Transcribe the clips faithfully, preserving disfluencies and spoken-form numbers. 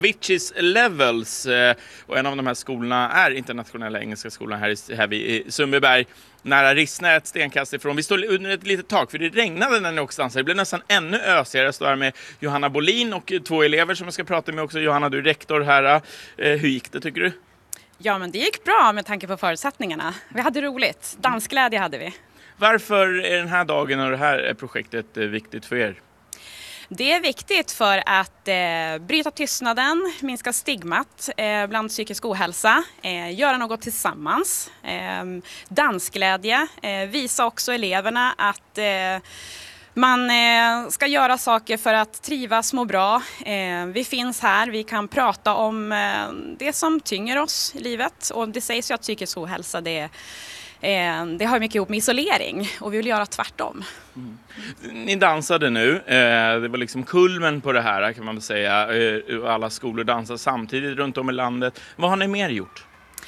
Vichys Levels, och en av de här skolorna är internationella engelska skolan här, i, här vid Sundbyberg, nära Rissne, ett stenkast ifrån. Vi står under ett litet tak för det regnade när ni också dansade. Det blev nästan ännu ösigare. Jag står här med Johanna Bolin och två elever som jag ska prata med också. Johanna, du är rektor här. Hur gick det tycker du? Ja, men det gick bra med tanke på förutsättningarna. Vi hade roligt. Dansglädje hade vi. Varför är den här dagen och det här projektet viktigt för er? Det är viktigt för att eh, bryta tystnaden, minska stigmat eh, bland psykisk ohälsa, eh, göra något tillsammans, eh, dansglädje, eh, visa också eleverna att eh, man eh, ska göra saker för att trivas, må bra. Eh, vi finns här, vi kan prata om eh, det som tynger oss i livet, och det sägs ju att psykisk ohälsa det är Eh, det har mycket ihop med isolering, och vi vill göra tvärtom. Mm. Ni dansade nu, eh, det var liksom kulmen på det här kan man väl säga. Eh, alla skolor dansar samtidigt runt om i landet. Vad har ni mer gjort?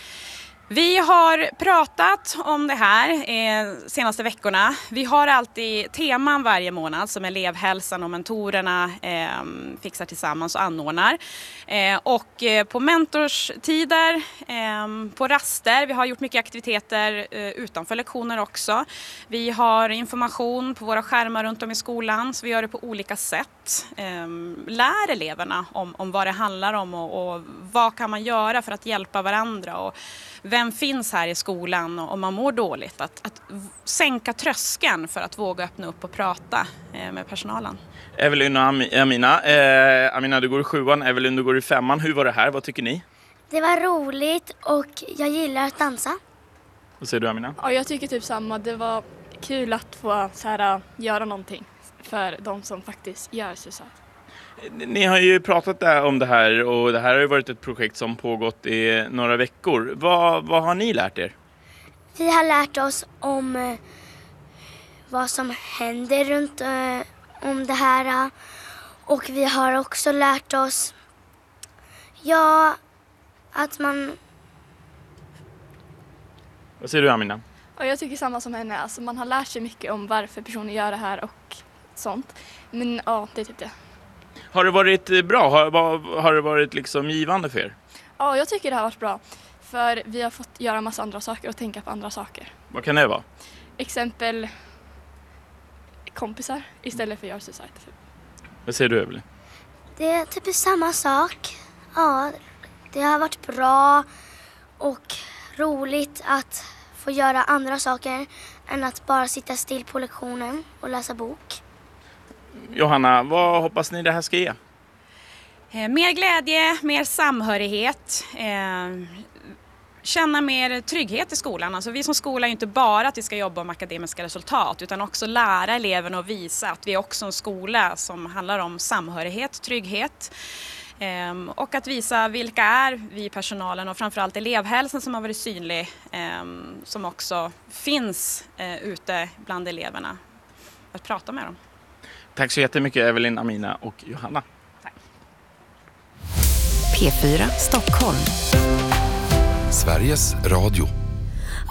Vi har pratat om det här eh, senaste veckorna. Vi har alltid teman varje månad som elevhälsan och mentorerna eh, fixar tillsammans och anordnar. Eh, och eh, på mentorstider, eh, på raster, vi har gjort mycket aktiviteter eh, utanför lektioner också. Vi har information på våra skärmar runt om i skolan, så vi gör det på olika sätt. Eh, lär eleverna om, om vad det handlar om och, och vad kan man göra för att hjälpa varandra, och vem finns här i skolan om man mår dåligt? Att, att sänka tröskeln för att våga öppna upp och prata eh, med personalen. Evelyn och Amina. Eh, Amina, du går i sjuan. Evelyn, du går i femman. Hur var det här? Vad tycker ni? Det var roligt och jag gillar att dansa. Vad säger du, Amina? Ja, jag tycker typ samma. Det var kul att få så här, göra någonting för de som faktiskt gör suicide. Ni har ju pratat där om det här, och det här har ju varit ett projekt som pågått i några veckor. Vad, vad har ni lärt er? Vi har lärt oss om eh, vad som händer runt eh, om det här. Eh, och vi har också lärt oss ja, att man... Vad säger du, Amina? Ja, jag tycker samma som henne. Alltså, man har lärt sig mycket om varför personer gör det här och sånt. Men ja, det är typ det. Har det varit bra? Har, har det varit liksom givande för er? Ja, jag tycker det har varit bra. För vi har fått göra en massa andra saker och tänka på andra saker. Vad kan det vara? Exempel kompisar istället för att göra suicide. Vad säger du, Evelyn? Det är typ samma sak. Ja, det har varit bra och roligt att få göra andra saker än att bara sitta still på lektionen och läsa bok. Johanna, vad hoppas ni det här ska ge? Eh, mer glädje, mer samhörighet, eh, känna mer trygghet i skolan. Alltså vi som skola är inte bara att vi ska jobba med akademiska resultat, utan också lära eleverna och visa att vi är också en skola som handlar om samhörighet, trygghet. Eh, och att visa vilka är vi personalen, och framförallt elevhälsan som har varit synlig, eh, som också finns eh, ute bland eleverna. Att prata med dem. Tack så jättemycket, Evelyn, Amina och Johanna. Tack. P fyra Stockholm. Sveriges Radio.